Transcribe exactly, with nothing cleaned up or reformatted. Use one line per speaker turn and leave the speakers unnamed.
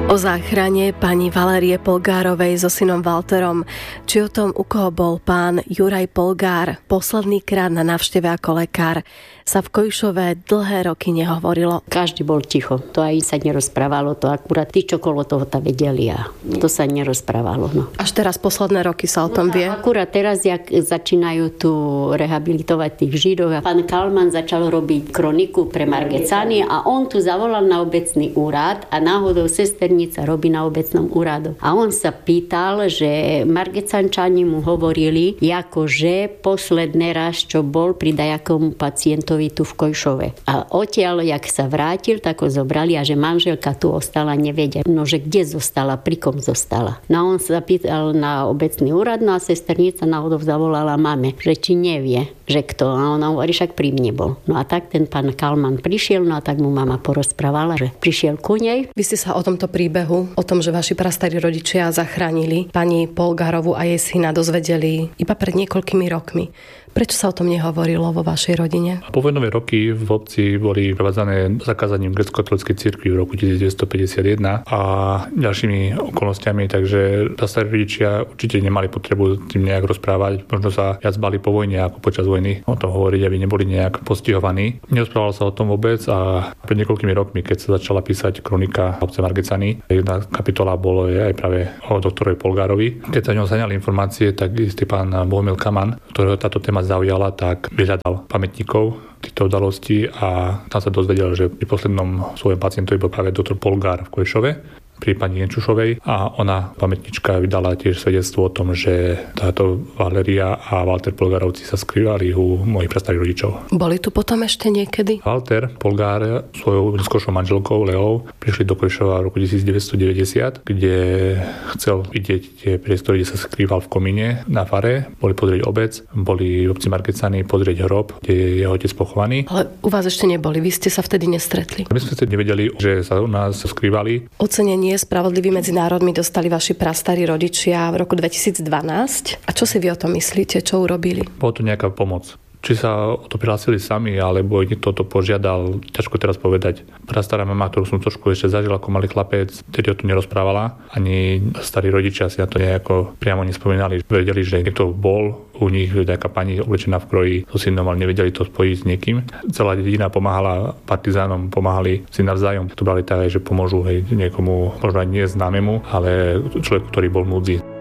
O záchrane pani Valérie Polgárovej so synom Walterom, či o tom, u koho bol pán Juraj Polgár posledný krát na návšteve ako lekár, sa v Kojušove dlhé roky nehovorilo.
Každý bol ticho, to aj sa nerozprávalo, to akurát tí, čo kolo toho tam vedeli a to sa nerozprávalo. No.
Až teraz posledné roky sa o tom
no,
vie?
Akurát teraz, jak začínajú tu rehabilitovať tých Židov, a pán Kalman začal robiť kroniku pre Margecany a on tu zavolal na obecný úrad a náhodou sesternica robí na obecnom úradu. A on sa pýtal, že Margecančani mu hovorili, akože posledný raz, čo bol pri dajakomu pacientovi tu v Kojušove. A odtiaľ, jak sa vrátil, tak ho zobrali a že manželka tu ostala, nevedia. No, že kde zostala, pri kom zostala. No a on sa pýtal na obecný úrad, no a sesternica náhodou zavolala mame, že či nevie, že kto. A ona hovorí, však pri mne bol. No a tak ten pán Kalman prišiel, no a tak mu mama porozprávala, že prišiel ku nej.
Vy ste sa o tomto príbehu, o tom, že vaši prastarí rodičia zachránili pani Polgárovu a jej syna, dozvedeli iba pred niekoľkými rokmi. Prečo sa o tom nehovorilo vo vašej rodine?
Povojnové roky v obci boli prevádzané zakázaním grécko-katolíckej cirkvi v roku devätnásťstopäťdesiatjeden a ďalšími okolnostiami, takže prastarí rodičia určite nemali potrebu tým nejak rozprávať. Možno sa viac bali po vojne ako počas vojny o tom hovoriť, aby neboli nejak postihovaní. Nerozprávalo sa o tom vôbec a pred niekoľkými rokmi, keď sa začala písať kronika obce Margecany, jedna kapitola bolo aj práve o doktorovi Polgárovi. Keď sa ňom zaňali informácie, tak istý pán Bohumil Kaman, ktorého táto téma zaujala, tak vyhľadal pamätníkov týchto udalostí a tam sa dozvedel, že pri poslednom svojom pacientovi bol práve doktor Polgár v Kojušove pri pani Jenčušovej a ona, pamätnička, vydala tiež svedectvo o tom, že táto Valéria a Walter Polgárovci sa skrývali u mojich prastarých rodičov.
Boli tu potom ešte niekedy?
Walter Polgár svojou neskôršou manželkou Leou prišli do Kojušova v roku devätnásťstodeväťdesiat, kde chcel vidieť tie priestory, kde sa skrýval v komíne na fare. Boli pozrieť obec, boli v obci Margecany pozrieť hrob, kde je jeho otec pochovaný.
Ale u vás ešte neboli, vy ste sa vtedy nestretli.
My sme vtedy nevedeli, že sa u nás skrývali.
Ocenenie Spravodlivý medzi národmi dostali vaši prastarí rodičia v roku dvetisícdvanásť. A čo si vy o tom myslíte? Čo urobili?
Bolo to nejaká pomoc. Či sa o to prihlásili sami, alebo niekto to požiadal, ťažko teraz povedať. Prastará mama, ktorú som trošku ešte zažil ako malý chlapec, tedy o tom nerozprávala. Ani starí rodičia si na to nejako priamo nespomínali. Vedeli, že niekto bol u nich, nejaká pani oblečená v kroji so synom, ale nevedeli to spojiť s niekým. Celá dedina pomáhala partizánom, pomáhali si navzájom. To brali tak, že pomôžu hej, niekomu, možno aj nie známemu, ale človeku, ktorý bol v núdzi.